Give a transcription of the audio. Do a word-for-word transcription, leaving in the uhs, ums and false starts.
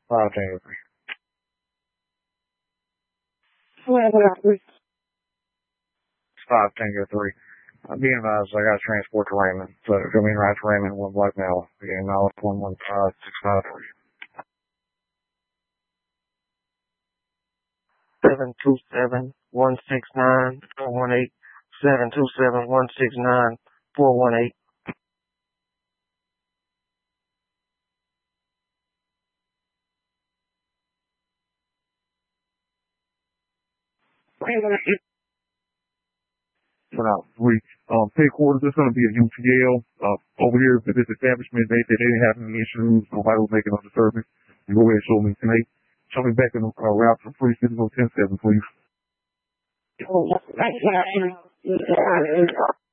Five Tango three. Five Tango three. I'm being advised I got to transport to Raymond. So go in right to Raymond, one block now. Again, now it's one one five six five three. Seven two seven one six nine four one eight. Seven two seven one six nine four one eight. But uh, we um headquarters is going to be at U T L. Uh, over here at this establishment, they said they didn't have any issues. Nobody was making no disturbance. You go ahead and show me tonight. Show me back in the uh, route for free physical ten seven, please.